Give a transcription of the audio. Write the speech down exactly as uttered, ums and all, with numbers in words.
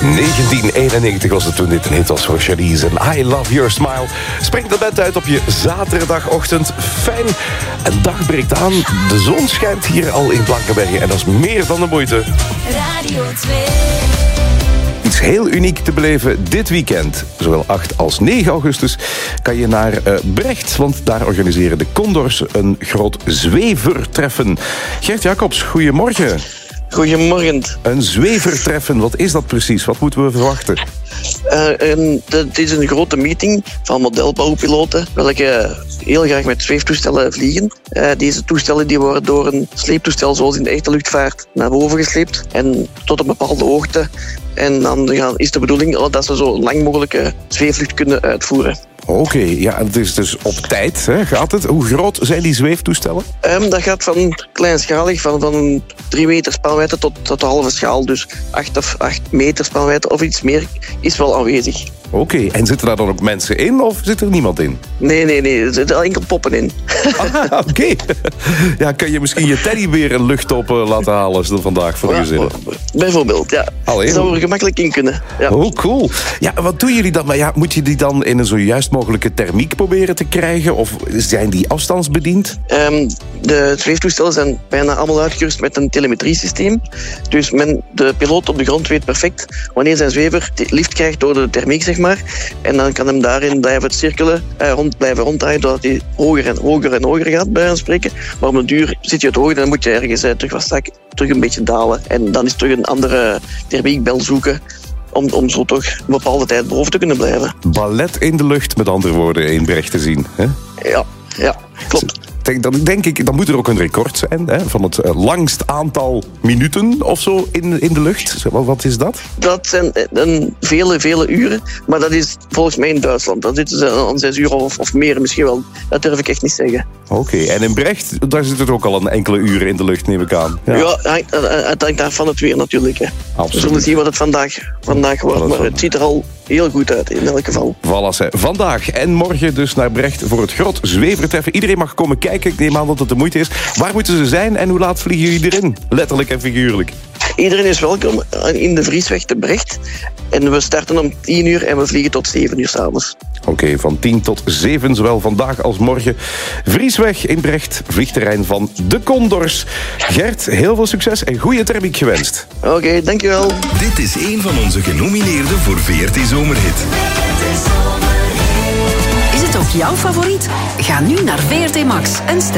negentien eenennegentig was het toen dit een hit was voor Charlize en I Love Your Smile. Spring de bed uit op je zaterdagochtend. Fijn. Een dag breekt aan. De zon schijnt hier al in Blankenbergen en dat is meer dan de moeite. Radio twee. Iets heel uniek te beleven dit weekend. Zowel acht als negen augustus kan je naar uh, Brecht, want daar organiseren de Condors een groot zwevertreffen. Gert Jacobs, goedemorgen. Goedemorgen. Een zwevertreffen, wat is dat precies? Wat moeten we verwachten? Uh, en het is een grote meeting van modelbouwpiloten, welke heel graag met zweeftoestellen vliegen. Uh, deze toestellen die worden door een sleeptoestel, zoals in de echte luchtvaart, naar boven gesleept en tot een bepaalde hoogte. En dan gaan, is de bedoeling dat ze zo lang mogelijke zweefvlucht kunnen uitvoeren. Oké, okay, ja, het is dus op tijd, hè, gaat het. Hoe groot zijn die zweeftoestellen? Um, dat gaat van kleinschalig, van, van drie meter spanwijdte tot, tot de halve schaal. Dus acht of acht meter spanwijdte of iets meer is wel aanwezig. Oké, okay, en zitten daar dan ook mensen in of zit er niemand in? Nee, nee, nee, er zitten enkel poppen in. Ah, oké. Okay. Ja, kan je misschien je teddybeer een lucht op uh, laten halen als dat vandaag voor de gezinnen? Bijvoorbeeld, ja. Allee, zou er gemakkelijk in kunnen. Ja. Oh, cool. Ja, wat doen jullie dan? Maar ja, moet je die dan in een zo juist mogelijke thermiek proberen te krijgen? Of zijn die afstandsbediend? Um, de zweeftoestellen zijn bijna allemaal uitgerust met een telemetriesysteem. Dus men, de piloot op de grond weet perfect wanneer zijn zwever lift krijgt door de thermiek, zeg maar. En dan kan hem daarin blijven cirkelen, eh, rond, blijven ronddraaien, doordat hij hoger en hoger en hoger gaat, bij wijze van spreken. Maar op de duur zit je het hoger, dan moet je ergens eh, terug wat zakken, terug een beetje dalen. En dan is terug een andere thermiekbel zoeken. Om, om zo toch een bepaalde tijd boven te kunnen blijven. Ballet in de lucht, met andere woorden, in Brecht te zien. Hè? Ja, ja, klopt. Dan denk ik, dan moet er ook een record zijn, hè, van het langst aantal minuten of zo in, in de lucht. Wat is dat? Dat zijn een vele, vele uren. Maar dat is volgens mij in Duitsland. Dan zitten ze aan zes uur of, of meer misschien wel. Dat durf ik echt niet zeggen. Oké, okay. En in Brecht, daar zit het ook al een enkele uren in de lucht, neem ik aan. Ja, ja het hangt daar van het weer natuurlijk. Hè. Absoluut. We zullen zien wat het vandaag, vandaag wordt. Maar het ziet er al heel goed uit, in elk geval. Voilà, vandaag en morgen dus naar Brecht voor het groot zwevertreffen. Iedereen mag komen kijken. Ik neem aan dat het de moeite is. Waar moeten ze zijn en hoe laat vliegen jullie erin? Letterlijk en figuurlijk. Iedereen is welkom in de Vriesweg te Brecht. En we starten om tien uur en we vliegen tot zeven uur 's avonds. Oké, okay, van tien tot zeven, zowel vandaag als morgen. Vriesweg in Brecht, vliegterrein van de Condors. Gert, heel veel succes en goede thermiek gewenst. Oké, okay, dankjewel. Dit is een van onze genomineerden voor V R T Zomerhit. Is het ook jouw favoriet? Ga nu naar V R T Max en stem